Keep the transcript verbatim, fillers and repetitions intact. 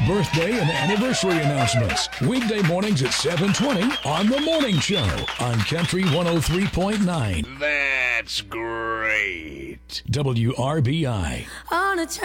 birthday, and anniversary announcements. Weekday mornings at seven twenty on The Morning Show on Country one oh three point nine. That's great. W R B I. On a